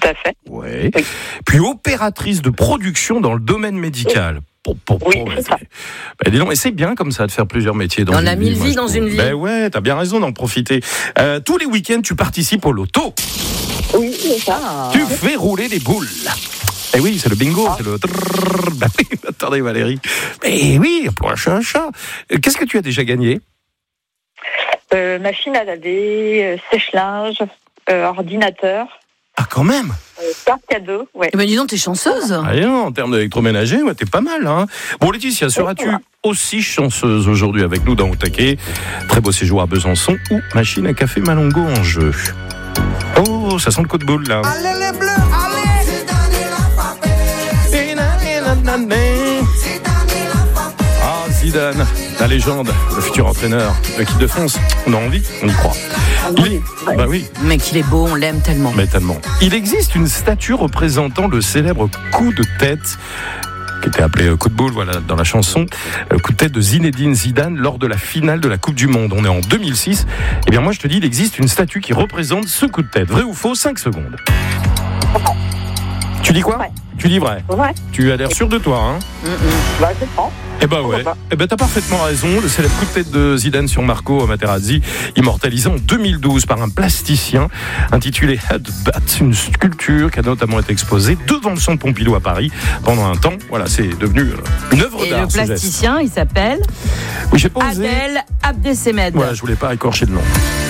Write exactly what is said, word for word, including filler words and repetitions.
à fait. Ouais. Oui. Puis opératrice de production dans le domaine médical. Pour, pour, pour, Oui, c'est ça. Ben, dis donc, et c'est bien comme ça de faire plusieurs métiers dans On une a vie. mille moi, vies je dans trouve. une vie. Ben ouais, t'as bien raison d'en profiter. Euh, tous les week-ends, tu participes au loto. Oui, c'est ça. Tu fais rouler des boules. Eh oui, c'est le bingo, Ah. c'est le... trrrr. Ben oui, attendez Valérie. Mais oui, pour un chat, un chat. Euh, Qu'est-ce que tu as déjà gagné ? Euh, machine à laver, euh, sèche-linge, euh, ordinateur, Ah, quand même. euh, carte cadeau. Ouais. Eh ben dis donc, t'es chanceuse. Ah, non, en termes d'électroménager, ouais, t'es pas mal. Hein. Bon, Laetitia, seras-tu aussi chanceuse aujourd'hui avec nous dans Au Taquet ? Très beau séjour à Besançon ou machine à café Malongo en jeu. Oh, ça sent le coup de boule là. Allez les bleus, allez. Ah, Zidane, la légende, le futur entraîneur, l'équipe de France. On a envie, on y croit. Il est... Bah oui. Mec, il est beau, on l'aime tellement. Mais tellement. Il existe une statue représentant le célèbre coup de tête qui était appelé coup de boule, voilà, dans la chanson, le coup de tête de Zinedine Zidane lors de la finale de la Coupe du Monde. On est en deux mille six. Eh bien, moi, je te dis, il existe une statue qui représente ce coup de tête. Vrai ou faux ? cinq secondes. Tu dis quoi ? Ouais. Tu dis vrai. Ouais. Tu as l'air sûr de toi, hein ? Bah, c'est franc. Eh ben ouais, eh ben t'as parfaitement raison. Le célèbre coup de tête de Zidane sur Marco Materazzi, immortalisé en deux mille douze par un plasticien intitulé Headbat, une sculpture qui a notamment été exposée devant le centre Pompidou à Paris pendant un temps. Voilà, c'est devenu une œuvre Et d'art. le ce geste. plasticien, il s'appelle Oui, j'ai pas osé. Adel Abdesemed. Voilà, je voulais pas écorcher le nom.